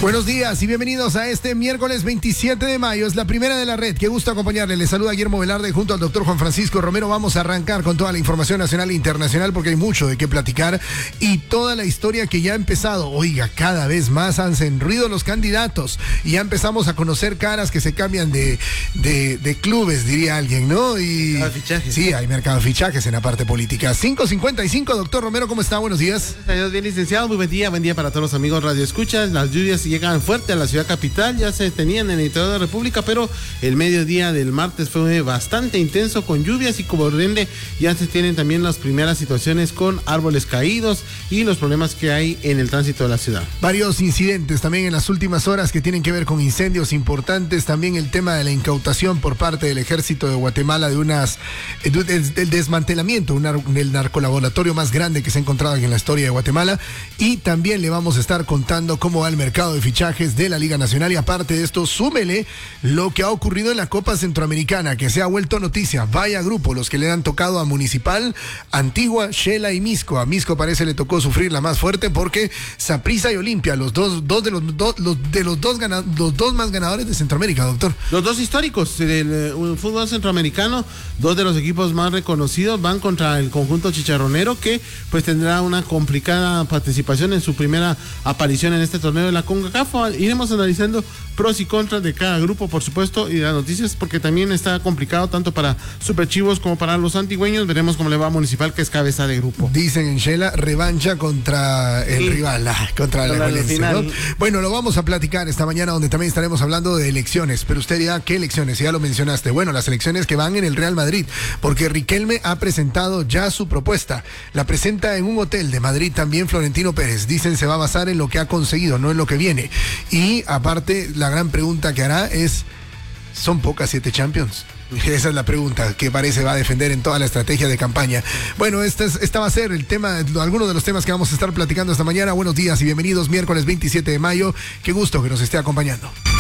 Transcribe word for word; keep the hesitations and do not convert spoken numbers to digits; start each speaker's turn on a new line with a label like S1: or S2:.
S1: Buenos días y bienvenidos a este miércoles veintisiete de mayo. Es la primera de la red. Qué gusto acompañarle. Les saluda Guillermo Velarde junto al doctor Juan Francisco Romero. Vamos a arrancar con toda la información nacional e internacional porque hay mucho de qué platicar y toda la historia que ya ha empezado. Oiga, cada vez más han ruido los candidatos y ya empezamos a conocer caras que se cambian de, de, de clubes, diría alguien, ¿no? Y
S2: mercado de fichajes.
S1: Sí, hay mercado de fichajes en la parte política. cinco cincuenta y cinco, doctor Romero, ¿cómo está? Buenos días.
S2: Gracias a Dios, bien licenciado. Muy buen día, buen día para todos los amigos Radio Escuchas. Las lluvias llegan fuerte a la ciudad capital, ya se tenían en el interior de la República, pero el mediodía del martes fue bastante intenso con lluvias y como rende ya se tienen también las primeras situaciones con árboles caídos y los problemas que hay en el tránsito de la ciudad.
S1: Varios incidentes también en las últimas horas que tienen que ver con incendios importantes, también el tema de la incautación por parte del Ejército de Guatemala de unas, del, del desmantelamiento una, del narcolaboratorio más grande que se ha encontrado en la historia de Guatemala, y también le vamos a estar contando cómo va el mercado de fichajes de la Liga Nacional, y aparte de esto, súmele lo que ha ocurrido en la Copa Centroamericana, que se ha vuelto noticia. Vaya grupo los que le han tocado a Municipal, Antigua, Shela y Misco. A Misco parece le tocó sufrir la más fuerte porque Saprissa y Olimpia, los dos, dos de los, dos, los, de los dos gana, los dos más ganadores de Centroamérica, doctor.
S2: Los dos históricos del uh, fútbol centroamericano, dos de los equipos más reconocidos van contra el conjunto chicharronero, que pues tendrá una complicada participación en su primera aparición en este torneo de la CONCACAF. Iremos analizando pros y contras de cada grupo, por supuesto, y las noticias, porque también está complicado tanto para Super Chivos como para los antigüeños. Veremos cómo le va a Municipal, que es cabeza de grupo.
S1: Dicen en Shela, revancha contra el sí. rival, ah, contra la violencia, ¿no? Bueno, lo vamos a platicar esta mañana, donde también estaremos hablando de elecciones, pero usted dirá, ¿qué elecciones? Ya lo mencionaste. Bueno, las elecciones que van en el Real Madrid, porque Riquelme ha presentado ya su propuesta. La presenta en un hotel de Madrid también Florentino Pérez. Dicen se va a basar en lo que ha conseguido, no en lo que viene. Y aparte, la gran pregunta que hará es, ¿son pocas siete Champions? Esa es la pregunta que parece va a defender en toda la estrategia de campaña. Bueno, esta, es, esta va a ser el tema, algunos de los temas que vamos a estar platicando esta mañana. Buenos días y bienvenidos, miércoles veintisiete de mayo. Qué gusto que nos esté acompañando.